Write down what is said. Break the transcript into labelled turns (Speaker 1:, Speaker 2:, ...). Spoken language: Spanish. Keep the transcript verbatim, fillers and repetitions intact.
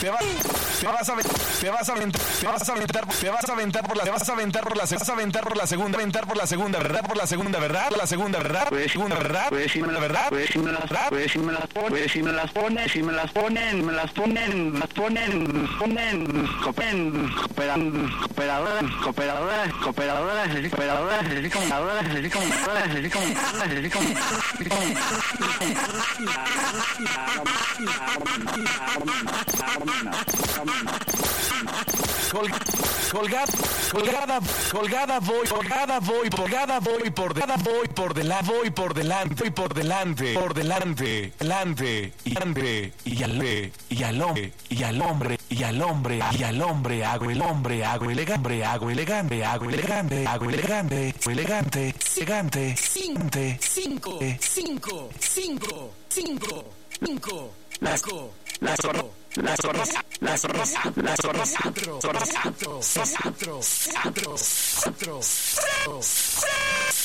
Speaker 1: te vas, te vas a, te vas a aventar, te vas a aventar, te vas a aventar por la, te vas a aventar por la, te vas a aventar por la segunda, aventar por la segunda, ¿verdad? Por la segunda, ¿verdad? Por la segunda, ¿verdad?
Speaker 2: Pues,
Speaker 1: Segunda, ¿verdad?
Speaker 2: Pues si me la
Speaker 1: ¿verdad?
Speaker 2: Pues si me las, pues si me las ponen, pues si me las ponen, si me las ponen, me las ponen, me las ponen, ponen, copen, cooperan, cooperadoras, cooperadoras, cooperadoras, así cooperadoras, así como cooperadoras, así como cooperadoras, así como cooperadoras, así como así
Speaker 1: como Colgada, colgada, colgada voy, colgada voy, colgada voy por delante, voy por delante, voy por delante, voy por delante, por delante, delante, y delante, y al y al hombre, y al hombre, y al hombre, y al hombre, hago el hombre, hago elegante, hago elegante, hago elegante, hago elegante, elegante, elegante,
Speaker 3: Cinco, cinco, cinco, cinco, cinco, cinco,
Speaker 2: las las corro las corro las corro las corro
Speaker 3: cuatro, cuatro, cuatro, cuatro, cuatro,